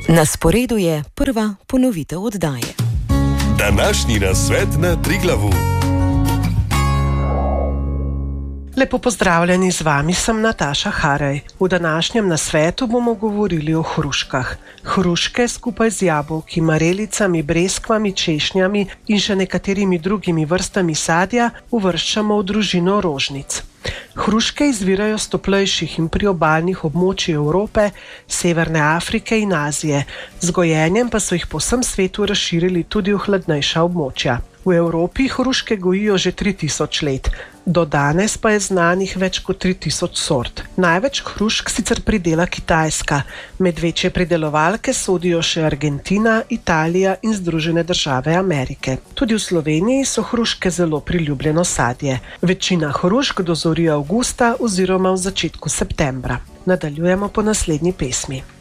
Na sporedu je prva ponovitev oddaje. Današnji nasvet na Triglavu. Lepo pozdravljeni, z vami sem Nataša Harej. V današnjem nasvetu bomo govorili o hruškah. Hruške skupaj z jabolki, marelicami, breskvami, češnjami in še nekaterimi drugimi vrstami sadja uvrščamo v družino rožnic. Hruške izvirajo s toplejših in priobalnih območij Evrope, Severne Afrike in Azije. Z gojenjem pa so jih po vsem svetu razširili tudi v hladnejša območja. V Evropi hruške gojijo že 3000 let, do danes pa je znanih več kot 3000 sort. Največ hrušk sicer pridela Kitajska, med večje pridelovalke sodijo še Argentina, Italija in Združene države Amerike. Tudi v Sloveniji so hruške zelo priljubljeno sadje. Večina hrušk dozori avgusta oziroma v začetku septembra. Nadaljujemo po naslednji pesmi.